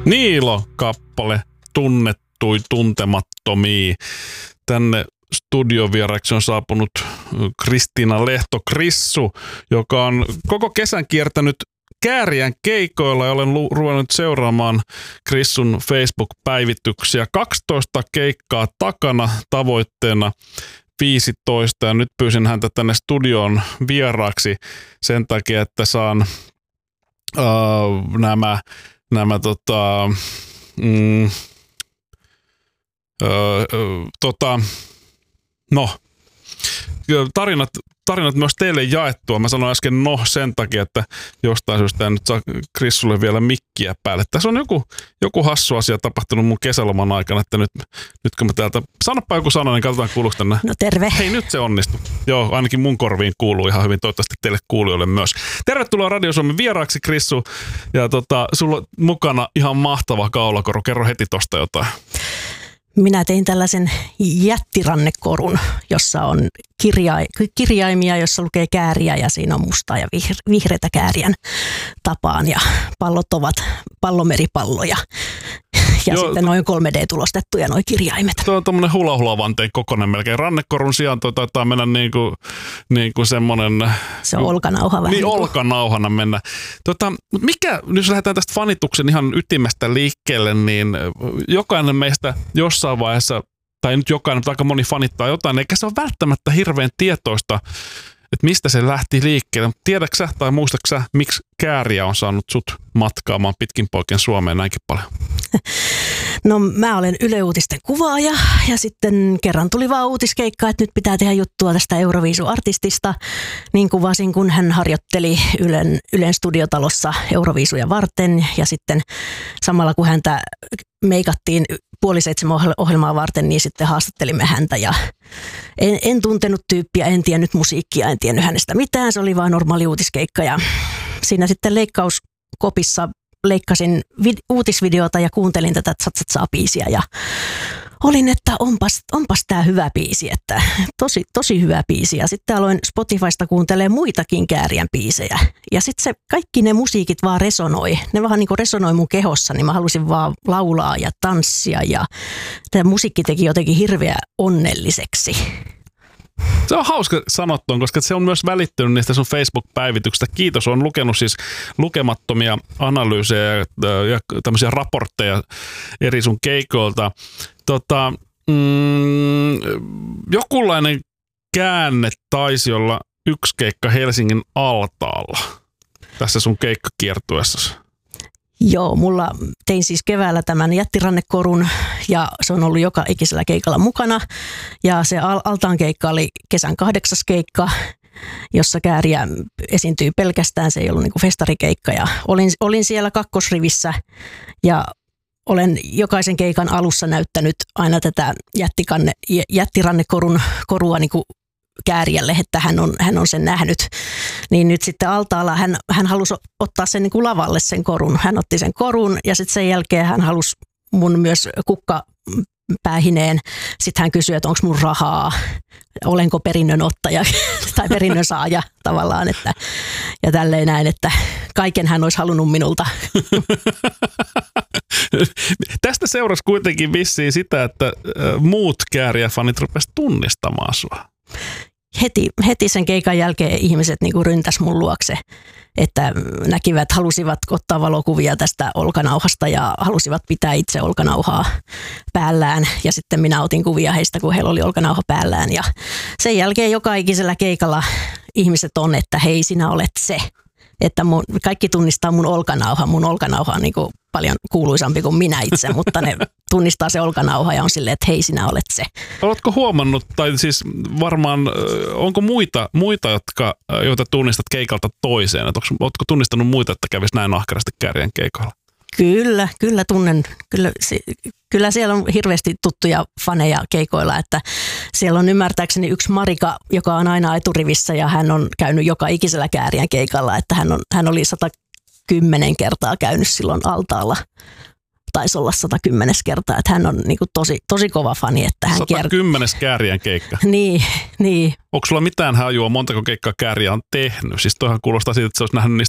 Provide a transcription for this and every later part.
Niilo-kappale tunnettui tuntemattomia. Tänne studiovieraksi on saapunut Kristiina Lehto Krissu, joka on koko kesän kiertänyt Kääriän keikoilla ja olen ruvennut seuraamaan Krissun Facebook-päivityksiä. 12 keikkaa takana, tavoitteena 15 ja nyt pyysin häntä tänne studioon vieraaksi sen takia, että saan tarinat myös teille jaettua. Mä sanoin äsken sen takia, että jostain syystä en nyt saa Krissulle vielä mikkiä päälle. Tässä on joku hassu asia tapahtunut mun kesäloman aikana, että nyt kun mä täältä, sanoppa joku sana, niin katsotaan kuuluuko tänne. No terve. Hei, nyt se onnistui. Joo, ainakin mun korviin kuuluu ihan hyvin, toivottavasti teille kuulijoille myös. Tervetuloa Radio Suomen vieraaksi, Krissu. Ja sulla on mukana ihan mahtava kaulakoru. Kerro heti tosta jotain. Minä tein tällaisen jättirannekorun, jossa on kirjaimia, jossa lukee kääriä ja siinä on mustaa ja vihreätä kääriän tapaan ja pallot ovat pallomeripalloja. Ja joo, sitten noin 3D-tulostettuja noin kirjaimet. Tuo on tommonen hula-hula-vanteen kokoinen melkein. Rannekorun sijaan taitaa mennä niin kuin semmonen. Se on olkanauha vähän. Niin, olkanauhana mennä. Mikä, jos lähdetään tästä fanituksen ihan ytimestä liikkeelle, niin jokainen meistä jossain vaiheessa, tai nyt jokainen, mutta aika moni fanittaa jotain, eikä se ole välttämättä hirveän tietoista, että mistä se lähti liikkeelle. Tiedätkö sä tai muistatko sä, miksi Kääriä on saanut sut matkaamaan pitkin poikien Suomeen näinkin paljon? No mä olen Yle Uutisten kuvaaja ja sitten kerran tuli vaan uutiskeikka, että nyt pitää tehdä juttua tästä Euroviisu-artistista. Niin kuvasin, kun hän harjoitteli Ylen studiotalossa Euroviisuja varten ja sitten samalla kun häntä meikattiin 6:30 ohjelmaa varten, niin sitten haastattelimme häntä ja en tuntenut tyyppiä, en tiennyt musiikkia, en tiennyt hänestä mitään. Se oli vaan normaali uutiskeikka ja siinä sitten leikkauskopissa leikkasin uutisvideota ja kuuntelin tätä Tsatsatsаа-biisiä ja olin, että onpas tää hyvä biisi, että tosi hyvä biisi. Ja sitten aloin Spotifysta kuuntelemaan muitakin Kääriän biisejä. Ja sitten se kaikki ne musiikit vaan resonoi. Ne vähän niin kuin resonoi mun kehossa, niin mä halusin vaan laulaa ja tanssia ja tämä musiikki teki jotenkin hirveän onnelliseksi. Se on hauska sanottua, koska se on myös välittynyt niistä sun Facebook-päivityksistä. Kiitos, olen lukenut siis lukemattomia analyysejä ja tämmöisiä raportteja eri sun keikoilta. Jokinlainen käänne taisi olla yksi keikka Helsingin altaalla tässä sun keikkakiertueessasi. Joo, tein siis keväällä tämän jättirannekorun ja se on ollut joka ikisellä keikalla mukana. Ja se altaan keikka oli kesän 8. keikka, jossa Kääriä esiintyi pelkästään. Se ei ollut niin kuin festarikeikka ja olin siellä kakkosrivissä ja olen jokaisen keikan alussa näyttänyt aina tätä jättirannekorua niin kuin Kääriälle, että hän on sen nähnyt. Niin nyt sitten altaalla hän halusi ottaa sen niin kuin lavalle sen korun. Hän otti sen korun ja sitten sen jälkeen hän halusi mun myös kukkapäähineen. Sitten hän kysyi, että onko mun rahaa, olenko perinnön ottaja tai perinnön saaja tavallaan. Ja tälleen näin, että kaiken hän olisi halunnut minulta. Tästä seurasi kuitenkin vissiin sitä, että muut Kääriä-fanit rupesivat tunnistamaan sua. Heti sen keikan jälkeen ihmiset niin kuin ryntäs mun luokse, että halusivat ottaa valokuvia tästä olkanauhasta ja halusivat pitää itse olkanauhaa päällään. Ja sitten minä otin kuvia heistä, kun heillä oli olkanauha päällään. Ja sen jälkeen joka ikisellä keikalla ihmiset on, että hei, sinä olet se. Että kaikki tunnistaa mun olkanauha. Mun olkanauha on niin kuin paljon kuuluisampi kuin minä itse, mutta ne tunnistaa se olkanauha ja on silleen, että hei, sinä olet se. Oletko huomannut, tai siis varmaan, onko muita joita tunnistat keikalta toiseen? Oletko tunnistanut muita, että kävisi näin ahkerasti Kääriän keikoilla? Kyllä tunnen. Kyllä siellä on hirveästi tuttuja faneja keikoilla, että siellä on ymmärtääkseni yksi Marika, joka on aina eturivissä ja hän on käynyt joka ikisellä Kääriän keikalla, että hän oli 110 kertaa käynyt silloin altaalla. Taisi olla 110 kertaa, että hän on niinku tosi kova fani. Että hän 110 Kääriän keikka. Niin. Onko sulla mitään hajua, montako keikkaa Kääriä on tehnyt? Siis toihan kuulostaa siitä, että se olisi nähnyt niistä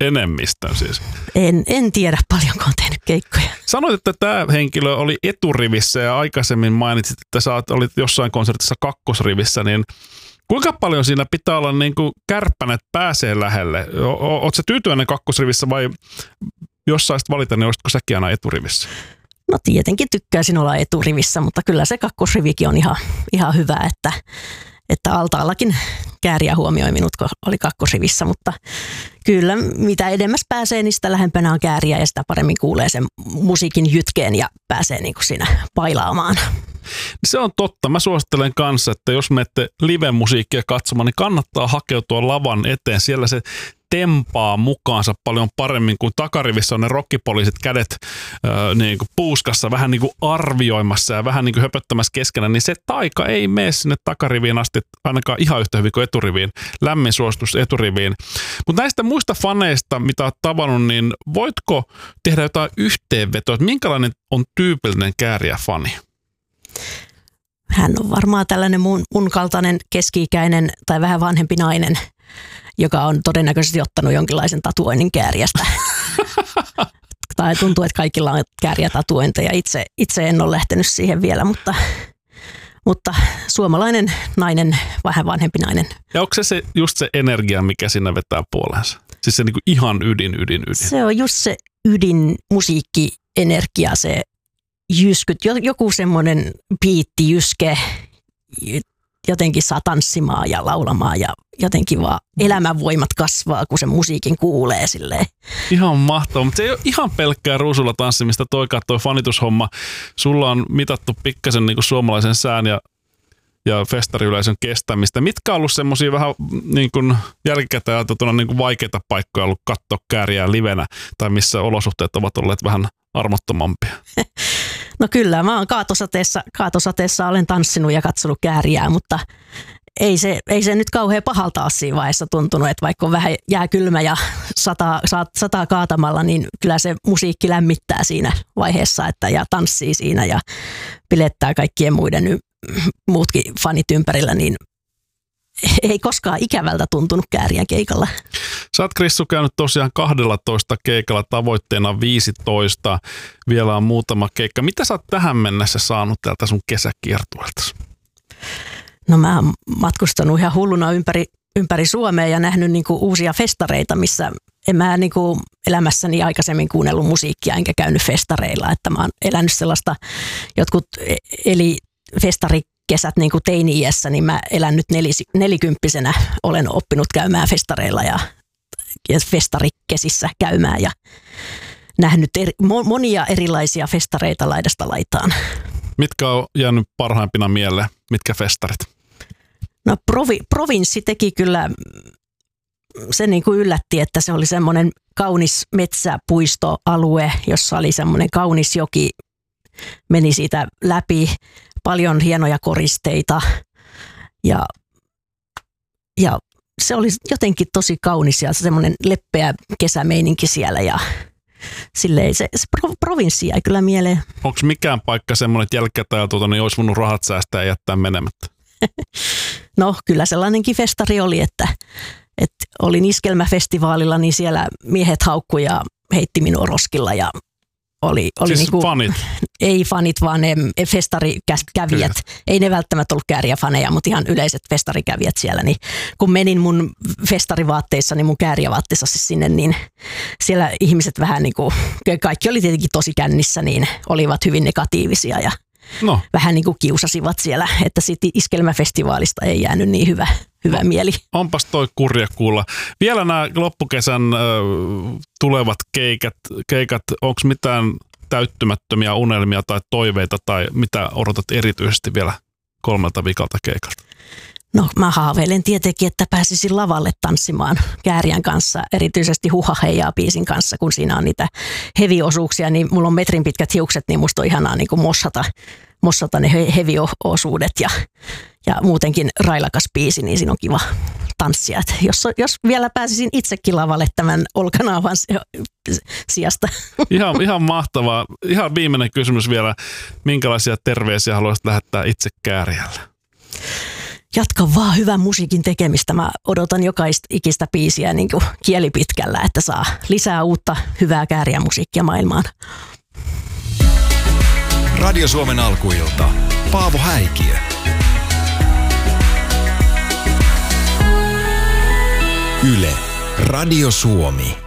enemmistön siis. En tiedä paljonko on tehnyt keikkoja. Sanoit, että tämä henkilö oli eturivissä ja aikaisemmin mainitsit, että sä olit jossain konsertissa kakkosrivissä, niin kuinka paljon siinä pitää olla niin kuin kärppänet pääsee lähelle? Oletko sä tyytyväinen kakkosrivissä vai jos saisit valita, niin olisitko säkin aina eturivissä? No tietenkin tykkäisin olla eturivissä, mutta kyllä se kakkosrivikin on ihan hyvä, että altaallakin Kääriä huomioi minut, kun oli kakkosrivissä, mutta kyllä mitä edemmäs pääsee, niin sitä lähempänä on Kääriä ja sitä paremmin kuulee sen musiikin jytkeen ja pääsee niin kuin siinä pailaamaan. Se on totta. Mä suosittelen kanssa, että jos menette live-musiikkia katsomaan, niin kannattaa hakeutua lavan eteen. Siellä se tempaa mukaansa paljon paremmin kuin takarivissä on ne rockipoliisit kädet niin kuin puuskassa vähän niin kuin arvioimassa ja vähän niin kuin höpöttämässä keskenään, niin se taika ei mene sinne takariviin asti ainakaan ihan yhtä hyvin kuin eturiviin. Lämmin suositus eturiviin. Mutta näistä muista faneista, mitä olet tavannut, niin voitko tehdä jotain yhteenvetoa, että minkälainen on tyypillinen Kääriä-fani? Hän on varmaan tällainen mun kaltainen keski-ikäinen tai vähän vanhempi nainen, joka on todennäköisesti ottanut jonkinlaisen tatuoinnin Kääriästä. Tai tuntuu, että kaikilla on Kääriä-tatuointeja. Itse en ole lähtenyt siihen vielä, mutta suomalainen nainen, vähän vanhempi nainen. Ja onko se just se energia, mikä siinä vetää puoleensa? Siis se niinku ihan ydin. Se on just se ydin musiikkienergia, se jyskyt, joku semmoinen biitti, jyske, jotenkin saa tanssimaan ja laulamaan ja jotenkin vaan elämänvoimat kasvaa, kun sen musiikin kuulee silleen. Ihan mahtavaa, mutta se ei ole ihan pelkkää ruusulla tanssimista toi fanitushomma. Sulla on mitattu pikkasen niin kuin suomalaisen sään ja festariyleisön kestämistä. Mitkä on ollut semmoisia vähän niin kuin jälkikäteen ajateltuna niin kuin vaikeita paikkoja ollut katsoa Kääriää livenä tai missä olosuhteet ovat olleet vähän armottomampia? No kyllä, mä oon kaatosateessa olen tanssinut ja katsonut Kääriää, mutta ei se nyt kauhean pahalta ole siinä vaiheessa tuntunut, että vaikka on vähän jääkylmä ja sataa kaatamalla, niin kyllä se musiikki lämmittää siinä vaiheessa ja tanssii siinä ja pilettää kaikkien muutkin fanit ympärillä, niin ei koskaan ikävältä tuntunut Kääriän keikalla. Sä oot, Krissu, käynyt tosiaan 12 keikalla, tavoitteena 15. Vielä on muutama keikka. Mitä sä oot tähän mennessä saanut täältä sun kesäkiertueelta? No mä oon matkustanut ihan hulluna ympäri Suomea ja nähnyt niinku uusia festareita, missä en mä niinku elämässäni aikaisemmin kuunnellut musiikkia enkä käynyt festareilla. Että mä oon elänyt sellaista eli festarikesät niin kuin teini-iässä, niin mä elän nyt 40-vuotiaana, olen oppinut käymään festareilla ja festarikesissä käymään ja nähnyt monia erilaisia festareita laidasta laitaan. Mitkä on jäänyt parhaimpina mieleen? Mitkä festarit? No Provinssi teki kyllä, se niin kuin yllätti, että se oli semmoinen kaunis metsäpuistoalue, jossa oli semmoinen kaunis joki, meni siitä läpi, paljon hienoja koristeita ja se oli jotenkin tosi kaunis ja semmoinen leppeä kesämeininki siellä ja silleen se provinssi jäi kyllä mieleen. Onko mikään paikka semmoinen, että jälkikäteen niin olisi voinut rahat säästää ja jättää menemättä? No kyllä sellainenkin festari oli, että olin iskelmäfestivaalilla, niin siellä miehet haukkui ja heitti minua roskilla ja oli siis niinku, fanit? Ei fanit, vaan ne festarikävijät. Ei ne välttämättä ollut Kääriä-faneja, mutta ihan yleiset festarikävijät siellä. Niin kun menin mun festarivaatteissa, niin mun Kääriä-vaatteissa sinne, niin siellä ihmiset vähän niin kuin, kaikki oli tietenkin tosi kännissä, niin olivat hyvin negatiivisia ja vähän niin kuin kiusasivat siellä, että sitten iskelmäfestivaalista ei jäänyt niin hyvä mieli. Onpas toi kurja kuulla. Vielä nämä loppukesän tulevat keikat, onko mitään täyttymättömiä unelmia tai toiveita tai mitä odotat erityisesti vielä 3 viikalta keikalta? No mä haaveilen tietenkin, että pääsisin lavalle tanssimaan Kääriän kanssa, erityisesti Huha heijaa biisin kanssa, kun siinä on niitä heavy-osuuksia, niin mulla on metrin pitkät hiukset, niin musta on ihanaa niin kuin mossata ne heavy-osuudet ja muutenkin railakas biisi, niin siinä on kiva tanssia. Et jos vielä pääsisin itsekin lavalle tämän olkanaavan sijasta. Ihan mahtavaa. Ihan viimeinen kysymys vielä. Minkälaisia terveisiä haluaisit lähettää itse Kääriälle? jatka vaan hyvän musiikin tekemistä. Mä odotan jokaista ikistä biisiä niin kuin kieli pitkällä, että saa lisää uutta hyvää kääriä musiikkia maailmaan. Radio Suomen alkuilta. Paavo Häikiö. Yle. Radio Suomi.